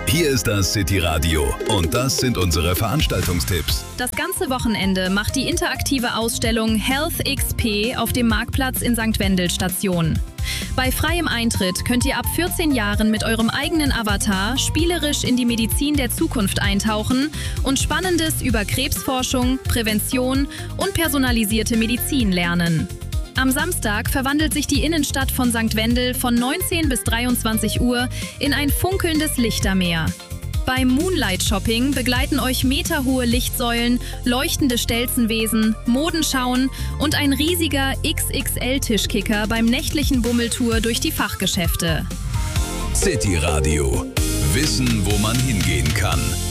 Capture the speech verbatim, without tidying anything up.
Hier ist das City Radio und das sind unsere Veranstaltungstipps. Das ganze Wochenende macht die interaktive Ausstellung Health X P auf dem Marktplatz in Sankt Wendel Station. Bei freiem Eintritt könnt ihr ab vierzehn Jahren mit eurem eigenen Avatar spielerisch in die Medizin der Zukunft eintauchen und Spannendes über Krebsforschung, Prävention und personalisierte Medizin lernen. Am Samstag verwandelt sich die Innenstadt von Sankt Wendel von neunzehn bis dreiundzwanzig Uhr in ein funkelndes Lichtermeer. Beim Moonlight Shopping begleiten euch meterhohe Lichtsäulen, leuchtende Stelzenwesen, Modenschauen und ein riesiger X X L-Tischkicker beim nächtlichen Bummeltour durch die Fachgeschäfte. City Radio. Wissen, wo man hingehen kann.